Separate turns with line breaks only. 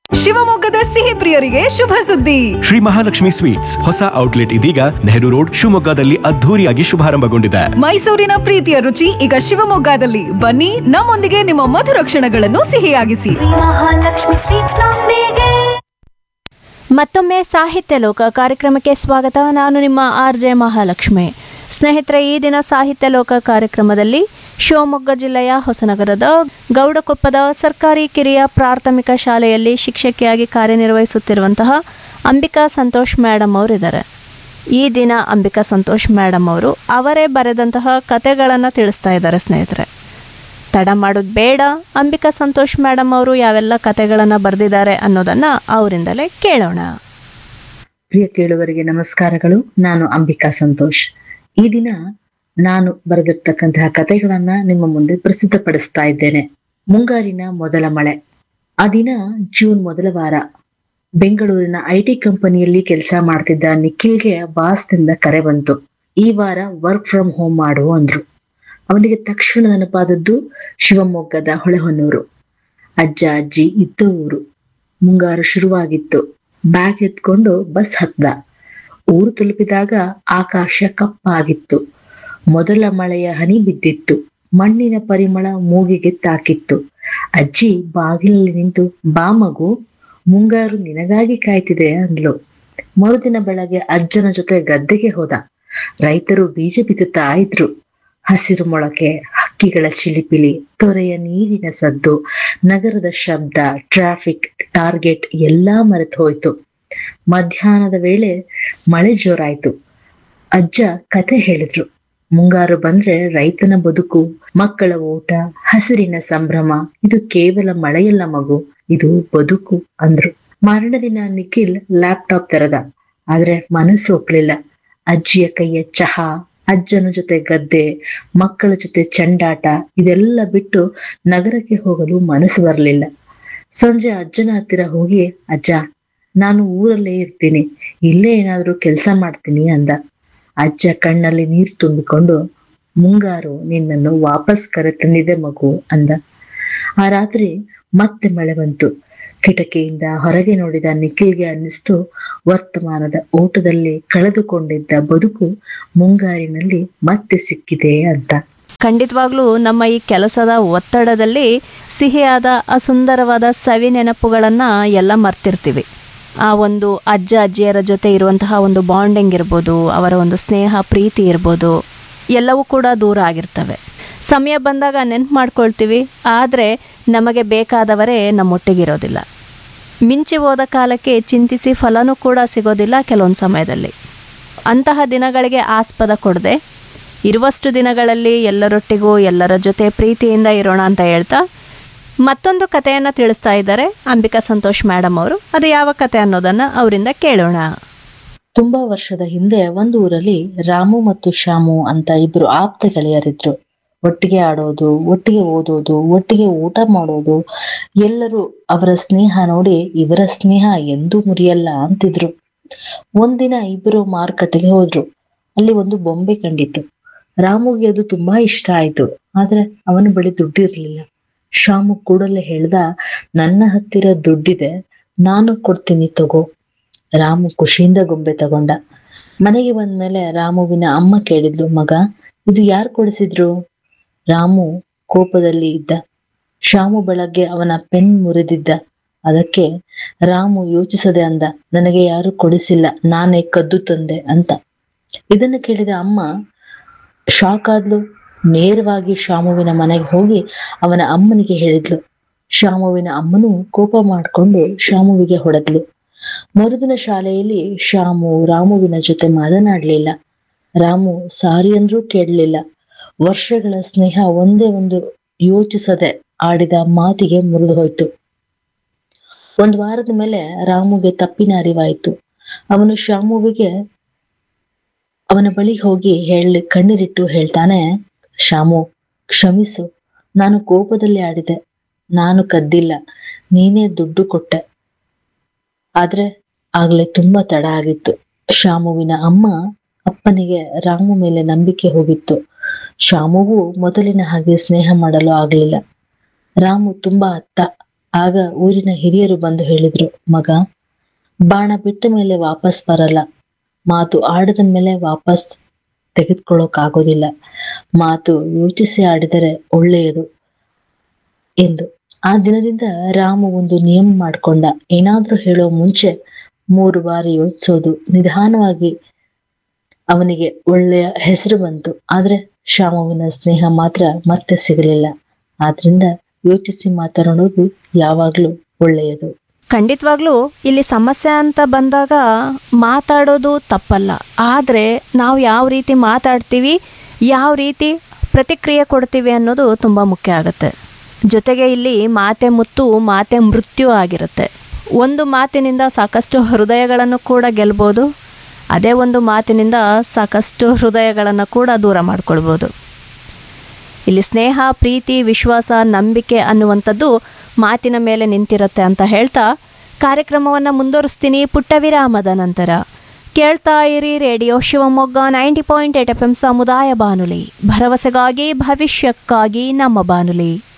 ಶಿವಮೊಗ್ಗದ ಸಿಹಿ ಪ್ರಿಯರಿಗೆ ಶುಭ ಸುದ್ದಿ.
ಶ್ರೀ ಮಹಾಲಕ್ಷ್ಮಿ ಸ್ವೀಟ್ಸ್ ಹೊಸ ಔಟ್ಲೆಟ್ ಇದೀಗ ನೆಹರು ರೋಡ್ ಶಿವಮೊಗ್ಗದಲ್ಲಿ ಅದ್ಧೂರಿಯಾಗಿ ಶುಭಾರಂಭಗೊಂಡಿದೆ.
ಮೈಸೂರಿನ ಪ್ರೀತಿಯ ರುಚಿ ಈಗ ಶಿವಮೊಗ್ಗದಲ್ಲಿ. ಬನ್ನಿ, ನಮ್ಮೊಂದಿಗೆ ನಿಮ್ಮ ಮಧುರ ಕ್ಷಣಗಳನ್ನು ಸಿಹಿಯಾಗಿಸಿ.
ಮಹಾಲಕ್ಷ್ಮಿ ಸ್ವೀಟ್ಸ್ ನೊಂದಿಗೆ.
ಮತ್ತೊಮ್ಮೆ ಸಾಹಿತ್ಯ ಲೋಕ ಕಾರ್ಯಕ್ರಮಕ್ಕೆ ಸ್ವಾಗತ. ನಾನು ನಿಮ್ಮ RJ ಮಹಾಲಕ್ಷ್ಮಿ. ಸ್ನೇಹಿತರೆ, ಈ ದಿನ ಸಾಹಿತ್ಯ ಲೋಕ ಕಾರ್ಯಕ್ರಮದಲ್ಲಿ ಶಿವಮೊಗ್ಗ ಜಿಲ್ಲೆಯ ಹೊಸನಗರದ ಗೌಡಕೊಪ್ಪದ ಸರ್ಕಾರಿ ಕಿರಿಯ ಪ್ರಾಥಮಿಕ ಶಾಲೆಯಲ್ಲಿ ಶಿಕ್ಷಕಿಯಾಗಿ ಕಾರ್ಯನಿರ್ವಹಿಸುತ್ತಿರುವಂತಹ ಅಂಬಿಕಾ ಸಂತೋಷ್ ಮೇಡಮ್ ಅವರಿದ್ದಾರೆ. ಈ ದಿನ ಅಂಬಿಕಾ ಸಂತೋಷ್ ಮೇಡಮ್ ಅವರು ಅವರೇ ಬರೆದಂತಹ ಕತೆಗಳನ್ನು ತಿಳಿಸ್ತಾ ಇದ್ದಾರೆ. ಸ್ನೇಹಿತರೆ, ತಡ ಮಾಡೋದು ಬೇಡ. ಅಂಬಿಕಾ ಸಂತೋಷ್ ಮೇಡಮ್ ಅವರು ಯಾವೆಲ್ಲ ಕತೆಗಳನ್ನು ಬರೆದಿದ್ದಾರೆ ಅನ್ನೋದನ್ನು ಅವರಿಂದಲೇ ಕೇಳೋಣ.
ಪ್ರಿಯ ಕೇಳುಗರಿಗೆ ನಮಸ್ಕಾರಗಳು. ನಾನು ಅಂಬಿಕಾ ಸಂತೋಷ್. ಈ ದಿನ ನಾನು ಬರೆದಿರ್ತಕ್ಕಂತಹ ಕತೆಗಳನ್ನ ನಿಮ್ಮ ಮುಂದೆ ಪ್ರಸ್ತುತಪಡಿಸ್ತಾ ಇದ್ದೇನೆ. ಮುಂಗಾರಿನ ಮೊದಲ ಮಳೆ. ಆ ದಿನ ಜೂನ್ ಮೊದಲ ವಾರ. ಬೆಂಗಳೂರಿನ IT ಕಂಪನಿಯಲ್ಲಿ ಕೆಲಸ ಮಾಡ್ತಿದ್ದ ನಿಖಿಲ್ಗೆ ಬಾಸ್ನಿಂದ ಕರೆ ಬಂತು. ಈ ವಾರ ವರ್ಕ್ ಫ್ರಮ್ ಹೋಮ್ ಮಾಡು ಅಂದ್ರು. ಅವನಿಗೆ ತಕ್ಷಣ ನೆನಪಾದದ್ದು ಶಿವಮೊಗ್ಗದ ಹೊಳೆಹೊನ್ನೂರು. ಅಜ್ಜ ಅಜ್ಜಿ ಇದ್ದ ಊರು. ಮುಂಗಾರು ಶುರುವಾಗಿತ್ತು. ಬ್ಯಾಗ್ ಎತ್ಕೊಂಡು ಬಸ್ ಹತ್ದ. ಊರು ತಲುಪಿದಾಗ ಆಕಾಶ ಕಪ್ಪಾಗಿತ್ತು. ಮೊದಲ ಮಳೆಯ ಹನಿ ಬಿದ್ದಿತ್ತು. ಮಣ್ಣಿನ ಪರಿಮಳ ಮೂಗಿಗೆ ತಾಕಿತ್ತು. ಅಜ್ಜಿ ಬಾಗಿಲಲ್ಲಿ ನಿಂತು, ಬಾ ಮಗು, ಮುಂಗಾರು ನಿನಗಾಗಿ ಕಾಯ್ತಿದೆ ಅಂದ್ಲು. ಮರುದಿನ ಬೆಳಗ್ಗೆ ಅಜ್ಜನ ಜೊತೆ ಗದ್ದೆಗೆ ಹೋದ. ರೈತರು ಬೀಜ ಬಿತ್ತುತ್ತಾ ಇದ್ರು. ಹಸಿರು ಮೊಳಕೆ, ಹಕ್ಕಿಗಳ ಚಿಲಿಪಿಲಿ, ತೊರೆಯ ನೀರಿನ ಸದ್ದು, ನಗರದ ಶಬ್ದ, ಟ್ರಾಫಿಕ್, ಟಾರ್ಗೆಟ್ ಎಲ್ಲಾ ಮರೆತು ಹೋಯ್ತು. ಮಧ್ಯಾಹ್ನದ ವೇಳೆ ಮಳೆ ಜೋರಾಯ್ತು. ಅಜ್ಜ ಕತೆ ಹೇಳಿದ್ರು. ಮುಂಗಾರು ಬಂದ್ರೆ ರೈತನ ಬದುಕು, ಮಕ್ಕಳ ಓಟ, ಹಸಿರಿನ ಸಂಭ್ರಮ. ಇದು ಕೇವಲ ಮಳೆಯಲ್ಲ ಮಗು, ಇದು ಬದುಕು ಅಂದ್ರು. ಮಾರನೇ ದಿನ ನಿಖಿಲ್ ಲ್ಯಾಪ್ಟಾಪ್ ತೆರೆದ. ಆದ್ರೆ ಮನಸ್ಸು ಒಪ್ಲಿಲ್ಲ. ಅಜ್ಜಿಯ ಕೈಯ ಚಹಾ, ಅಜ್ಜನ ಜೊತೆ ಗದ್ದೆ, ಮಕ್ಕಳ ಜೊತೆ ಚಂಡಾಟ ಇದೆಲ್ಲ ಬಿಟ್ಟು ನಗರಕ್ಕೆ ಹೋಗಲು ಮನಸ್ಸು ಬರಲಿಲ್ಲ. ಸಂಜೆ ಅಜ್ಜನ ಹತ್ತಿರ ಹೋಗಿ, ಅಜ್ಜ, ನಾನು ಊರಲ್ಲೇ ಇರ್ತೀನಿ, ಇಲ್ಲೇ ಏನಾದ್ರೂ ಕೆಲಸ ಮಾಡ್ತೀನಿ ಅಂದ. ಅಜ್ಜ ಕಣ್ಣಲ್ಲಿ ನೀರು ತುಂಬಿಕೊಂಡು, ಮುಂಗಾರು ನಿನ್ನನ್ನು ವಾಪಸ್ ಕರೆತಂದಿದೆ ಮಗು ಅಂದ. ಆ ರಾತ್ರಿ ಮತ್ತೆ ಮಳೆ ಬಂತು. ಕಿಟಕಿಯಿಂದ ಹೊರಗೆ ನೋಡಿದ ನಿಖಿಲ್ಗೆ ಅನ್ನಿಸ್ತು, ವರ್ತಮಾನದ ಓಟದಲ್ಲಿ ಕಳೆದುಕೊಂಡಿದ್ದ ಬದುಕು ಮುಂಗಾರಿನಲ್ಲಿ ಮತ್ತೆ ಸಿಕ್ಕಿದೆ ಅಂತ.
ಖಂಡಿತವಾಗ್ಲೂ ನಮ್ಮ ಈ ಕೆಲಸದ ಒತ್ತಡದಲ್ಲಿ ಸಿಹಿಯಾದ ಅಸುಂದರವಾದ ಸವಿ ನೆನಪುಗಳನ್ನು ಎಲ್ಲ ಮರ್ತಿರ್ತೀವಿ. ಆ ಒಂದು ಅಜ್ಜ ಅಜ್ಜಿಯರ ಜೊತೆ ಇರುವಂತಹ ಒಂದು ಬಾಂಡಿಂಗ್ ಇರ್ಬೋದು, ಅವರ ಒಂದು ಸ್ನೇಹ ಪ್ರೀತಿ ಇರ್ಬೋದು, ಎಲ್ಲವೂ ಕೂಡ ದೂರ ಆಗಿರ್ತವೆ. ಸಮಯ ಬಂದಾಗ ನೆನ್ಪು ಮಾಡ್ಕೊಳ್ತೀವಿ, ಆದರೆ ನಮಗೆ ಬೇಕಾದವರೇ ನಮ್ಮೊಟ್ಟಿಗಿರೋದಿಲ್ಲ. ಮಿಂಚಿ ಹೋದ ಕಾಲಕ್ಕೆ ಚಿಂತಿಸಿ ಫಲನೂ ಕೂಡ ಸಿಗೋದಿಲ್ಲ ಕೆಲವೊಂದು ಸಮಯದಲ್ಲಿ. ಅಂತಹ ದಿನಗಳಿಗೆ ಆಸ್ಪದ ಕೊಡದೆ ಇರುವಷ್ಟು ದಿನಗಳಲ್ಲಿ ಎಲ್ಲರೊಟ್ಟಿಗೂ ಎಲ್ಲರ ಜೊತೆ ಪ್ರೀತಿಯಿಂದ ಇರೋಣ ಅಂತ ಹೇಳ್ತಾ ಮತ್ತೊಂದು ಕಥೆಯನ್ನು ತಿಳಿಸ್ತಾ ಇದ್ದಾರೆ ಅಂಬಿಕಾ ಸಂತೋಷ್ ಮೇಡಮ್ ಅವರು. ಅದು ಯಾವ ಕತೆ ಅನ್ನೋದನ್ನ ಅವರಿಂದ ಕೇಳೋಣ.
ತುಂಬಾ ವರ್ಷದ ಹಿಂದೆ ಒಂದು ಊರಲ್ಲಿ ರಾಮು ಮತ್ತು ಶ್ಯಾಮು ಅಂತ ಇಬ್ರು ಆಪ್ತ ಗೆಳೆಯರಿದ್ರು. ಒಟ್ಟಿಗೆ ಆಡೋದು, ಒಟ್ಟಿಗೆ ಓದೋದು, ಒಟ್ಟಿಗೆ ಊಟ ಮಾಡೋದು. ಎಲ್ಲರೂ ಅವರ ಸ್ನೇಹ ನೋಡಿ ಇವರ ಸ್ನೇಹ ಎಂದೂ ಮುರಿಯಲ್ಲ ಅಂತಿದ್ರು. ಒಂದಿನ ಇಬ್ಬರು ಮಾರುಕಟ್ಟೆಗೆ ಹೋದ್ರು. ಅಲ್ಲಿ ಒಂದು ಬೊಂಬೆ ಕಂಡಿತ್ತು. ರಾಮುಗೆ ಅದು ತುಂಬಾ ಇಷ್ಟ ಆಯ್ತು. ಆದ್ರೆ ಅವನ ಬಳಿ ದುಡ್ಡಿರ್ಲಿಲ್ಲ. ಶ್ಯಾಮು ಕೂಡಲೇ ಹೇಳ್ದ, ನನ್ನ ಹತ್ತಿರ ದುಡ್ಡಿದೆ, ನಾನು ಕೊಡ್ತೀನಿ ತಗೋ. ರಾಮು ಖುಷಿಯಿಂದ ಗೊಂಬೆ ತಗೊಂಡ. ಮನೆಗೆ ಬಂದ್ಮೇಲೆ ರಾಮುವಿನ ಅಮ್ಮ ಕೇಳಿದ್ಲು, ಮಗ, ಇದು ಯಾರು ಕೊಡಿಸಿದ್ರು? ರಾಮು ಕೋಪದಲ್ಲಿ ಇದ್ದ. ಶ್ಯಾಮು ಬೆಳಗ್ಗೆ ಅವನ ಪೆನ್ ಮುರಿದಿದ್ದ. ಅದಕ್ಕೆ ರಾಮು ಯೋಚಿಸದೆ ಅಂದ, ನನಗೆ ಯಾರು ಕೊಡಿಸಿಲ್ಲ, ನಾನೇ ಕದ್ದು ತಂದೆ ಅಂತ. ಇದನ್ನು ಕೇಳಿದ ಅಮ್ಮ ಶಾಕ್ ಆದ್ಲು. ನೇರವಾಗಿ ಶ್ಯಾಮುವಿನ ಮನೆಗೆ ಹೋಗಿ ಅವನ ಅಮ್ಮನಿಗೆ ಹೇಳಿದ್ಲು. ಶ್ಯಾಮುವಿನ ಅಮ್ಮನೂ ಕೋಪ ಮಾಡ್ಕೊಂಡು ಶ್ಯಾಮುವಿಗೆ ಹೊಡೆದ್ಲು. ಮರುದಿನ ಶಾಲೆಯಲ್ಲಿ ಶ್ಯಾಮು ರಾಮುವಿನ ಜೊತೆ ಮಾತನಾಡ್ಲಿಲ್ಲ. ರಾಮು ಸಾರಿ ಅಂದ್ರೂ ಕೇಳಲಿಲ್ಲ. ವರ್ಷಗಳ ಸ್ನೇಹ ಒಂದೇ ಒಂದು ಯೋಚಿಸದೆ ಆಡಿದ ಮಾತಿಗೆ ಮುರಿದು ಹೋಯ್ತು. ಒಂದು ವಾರದ ಮೇಲೆ ರಾಮುಗೆ ತಪ್ಪಿನ ಅರಿವಾಯ್ತು. ಅವನು ಶ್ಯಾಮುವಿಗೆ ಅವನ ಬಳಿ ಹೋಗಿ ಕಣ್ಣೀರಿಟ್ಟು ಹೇಳ್ತಾನೆ, ಶ್ಯಾಮು, ಕ್ಷಮಿಸು, ನಾನು ಕೋಪದಲ್ಲಿ ಆಡಿದೆ, ನಾನು ಕದ್ದಿಲ್ಲ, ನೀನೇ ದುಡ್ಡು ಕೊಟ್ಟೆ. ಆದ್ರೆ ಆಗ್ಲೇ ತುಂಬಾ ತಡ ಆಗಿತ್ತು. ಶ್ಯಾಮುವಿನ ಅಪ್ಪನಿಗೆ ರಾಮು ಮೇಲೆ ನಂಬಿಕೆ ಹೋಗಿತ್ತು. ಶ್ಯಾಮುಗೂ ಮೊದಲಿನ ಹಾಗೆ ಸ್ನೇಹ ಮಾಡಲು ಆಗ್ಲಿಲ್ಲ. ರಾಮು ತುಂಬಾ ಅತ್ತ. ಆಗ ಊರಿನ ಹಿರಿಯರು ಬಂದು ಹೇಳಿದ್ರು, ಮಗ, ಬಾಣ ಬಿಟ್ಟ ಮೇಲೆ ವಾಪಸ್ ಬರಲ್ಲ, ಮಾತು ಆಡಿದ ಮೇಲೆ ವಾಪಸ್ ತೆಗೆದುಕೊಳ್ಳೋಕ್ಕಾಗೋದಿಲ್ಲ, ಮಾತು ಯೋಚಿಸಿ ಆಡಿದರೆ ಒಳ್ಳೆಯದು ಎಂದು. ಆ ದಿನದಿಂದ ರಾಮ ಒಂದು ನಿಯಮ ಮಾಡ್ಕೊಂಡ, ಏನಾದ್ರೂ ಹೇಳೋ ಮುಂಚೆ 3 ಬಾರಿ ಯೋಚಿಸೋದು. ನಿಧಾನವಾಗಿ ಅವನಿಗೆ ಒಳ್ಳೆಯ ಹೆಸರು ಬಂತು. ಆದ್ರೆ ಶ್ಯಾಮವ್ವನ ಸ್ನೇಹ ಮಾತ್ರ ಮತ್ತೆ ಸಿಗಲಿಲ್ಲ. ಆದ್ರಿಂದ ಯೋಚಿಸಿ ಮಾತನಾಡೋದು ಯಾವಾಗ್ಲೂ ಒಳ್ಳೆಯದು.
ಖಂಡಿತವಾಗ್ಲೂ ಇಲ್ಲಿ ಸಮಸ್ಯೆ ಅಂತ ಬಂದಾಗ ಮಾತಾಡೋದು ತಪ್ಪಲ್ಲ, ಆದರೆ ನಾವು ಯಾವ ರೀತಿ ಮಾತಾಡ್ತೀವಿ, ಯಾವ ರೀತಿ ಪ್ರತಿಕ್ರಿಯೆ ಕೊಡ್ತೀವಿ ಅನ್ನೋದು ತುಂಬ ಮುಖ್ಯ ಆಗುತ್ತೆ. ಜೊತೆಗೆ ಇಲ್ಲಿ ಮಾತೆ ಮುತ್ತು ಮಾತೆ ಮೃತ್ಯು ಆಗಿರುತ್ತೆ. ಒಂದು ಮಾತಿನಿಂದ ಸಾಕಷ್ಟು ಹೃದಯಗಳನ್ನು ಕೂಡ ಗೆಲ್ಬೋದು, ಅದೇ ಒಂದು ಮಾತಿನಿಂದ ಸಾಕಷ್ಟು ಹೃದಯಗಳನ್ನು ಕೂಡ ದೂರ ಮಾಡ್ಕೊಳ್ಬೋದು. ಇಲ್ಲಿ ಸ್ನೇಹ, ಪ್ರೀತಿ, ವಿಶ್ವಾಸ, ನಂಬಿಕೆ ಅನ್ನುವಂಥದ್ದು ಮಾತಿನ ಮೇಲೆ ನಿಂತಿರುತ್ತೆ ಅಂತ ಹೇಳ್ತಾ ಕಾರ್ಯಕ್ರಮವನ್ನು ಮುಂದುವರಿಸ್ತೀನಿ ಪುಟ್ಟ ವಿರಾಮದ ನಂತರ. ಕೇಳ್ತಾ ಇರಿ ರೇಡಿಯೋ ಶಿವಮೊಗ್ಗ 90.8 FM ಸಮುದಾಯ ಬಾನುಲಿ, ಭರವಸೆಗಾಗಿ ಭವಿಷ್ಯಕ್ಕಾಗಿ ನಮ್ಮ ಬಾನುಲಿ.